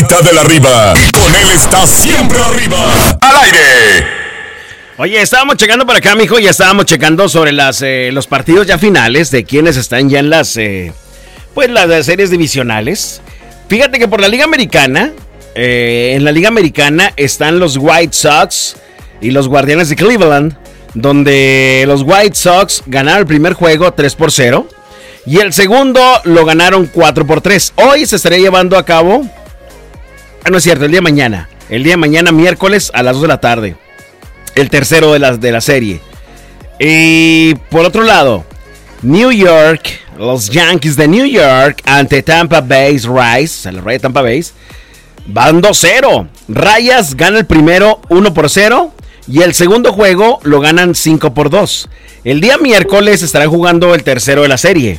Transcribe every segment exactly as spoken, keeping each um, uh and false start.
Rayita de la Arriba. Y con él está siempre arriba. ¡Al aire! Oye, estábamos checando por acá, mijo, ya estábamos checando sobre las eh, los partidos ya finales de quienes están ya en las, eh, pues las, las series divisionales. Fíjate que por la Liga Americana, eh, en la Liga Americana están los White Sox y los Guardianes de Cleveland, donde los White Sox ganaron el primer juego tres por cero y el segundo lo ganaron cuatro por tres. Hoy se estaría llevando a cabo, ah, no es cierto, el día de mañana, el día de mañana miércoles a las dos de la tarde, el tercero de la, de la serie. Y por otro lado, New York, los Yankees de New York ante Tampa Bay Rays, o sea, los Reyes de Tampa Bay, van dos cero. Rayas gana el primero uno por cero y el segundo juego lo ganan cinco por dos. El día miércoles estarán jugando el tercero de la serie.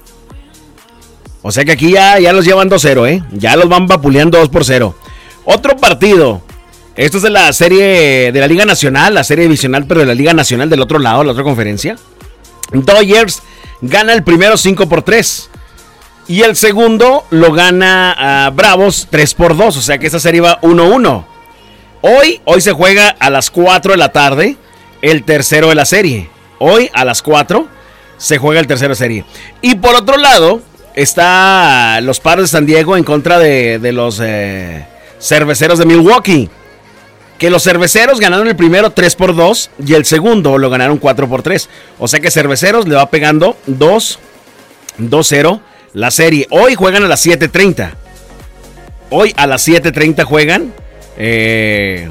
O sea que aquí ya, ya los llevan dos cero, ¿eh? Ya los van vapuleando dos por cero. Otro partido. Esto es de la serie de la Liga Nacional, la serie divisional, pero de la Liga Nacional del otro lado, la otra conferencia. Dodgers gana el primero cinco por tres. Y el segundo lo gana uh, Bravos tres por dos. O sea que esa serie va uno uno. Hoy, hoy se juega a las cuatro de la tarde el tercero de la serie. Hoy a las cuatro se juega el tercero de la serie. Y por otro lado está los Padres de San Diego en contra de, de los eh, Cerveceros de Milwaukee. Que los Cerveceros ganaron el primero tres por dos y el segundo lo ganaron cuatro por tres. O sea que Cerveceros le va pegando dos cero la serie. Hoy juegan a las siete treinta. Hoy a las siete treinta juegan eh,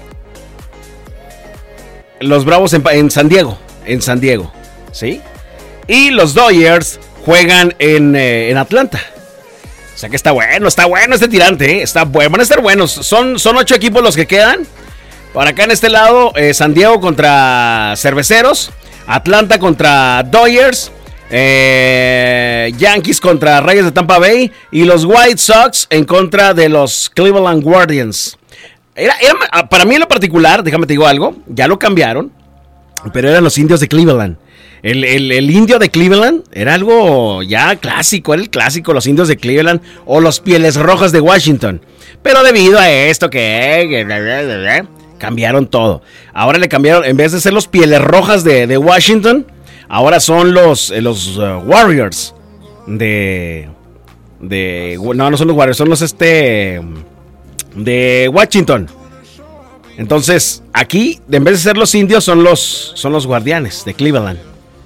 los Bravos en, en San Diego. En San Diego, ¿sí? Y los Dodgers juegan en, eh, en Atlanta. O sea que está bueno, está bueno este tirante, ¿eh? Está bueno, van a estar buenos. Son, son ocho equipos los que quedan. Por acá en este lado, eh, San Diego contra Cerveceros, Atlanta contra Dodgers, eh, Yankees contra Reyes de Tampa Bay y los White Sox en contra de los Cleveland Guardians. Era, era, para mí en lo particular, déjame te digo algo, ya lo cambiaron, pero eran los Indios de Cleveland. El, el, el indio de Cleveland era algo ya clásico, era el clásico, los Indios de Cleveland o los Pieles Rojas de Washington. Pero debido a esto que bla, bla, bla, bla, cambiaron todo. Ahora le cambiaron, en vez de ser los Pieles Rojas de, de Washington, ahora son los, los uh, Warriors de, de... No, no son los Warriors, son los este... de Washington. Entonces, aquí, en vez de ser los indios, son los, son los Guardianes de Cleveland.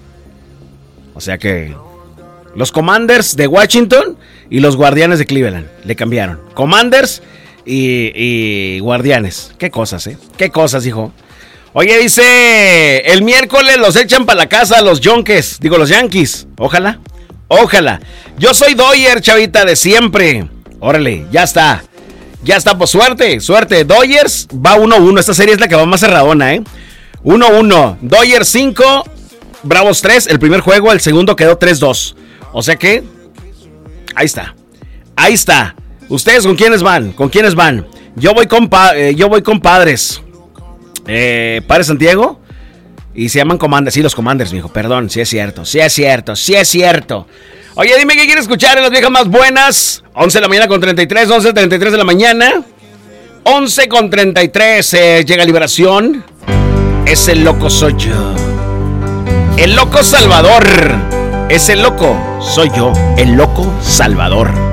O sea que los Commanders de Washington y los Guardianes de Cleveland le cambiaron. Commanders y, y Guardianes. Qué cosas, ¿eh? Qué cosas, hijo. Oye, dice, el miércoles los echan para la casa los Yonkes. Digo, los Yankees. Ojalá, ojalá. Yo soy Dodger, chavita, de siempre. Órale, ya está. Ya está, pues suerte, suerte. Dodgers va uno uno. Esta serie es la que va más cerradona, ¿eh? uno uno. Dodgers cinco. Bravos tres, el primer juego, el segundo quedó tres dos. O sea que, ahí está. Ahí está. ¿Ustedes con quiénes van? ¿Con quiénes van? Yo voy con, pa- eh, yo voy con Padres. Eh, Padres Santiago. Y se llaman Commanders. Sí, los Commanders, mijo. Perdón, sí es cierto. Sí es cierto. Sí es cierto. Oye, dime qué quieres escuchar en las viejas más buenas. once de la mañana con treinta y tres. once treinta y tres de la mañana. once con treinta y tres. Eh, llega Liberación. Ese loco soy yo. El loco Salvador. Ese loco soy yo. El loco Salvador.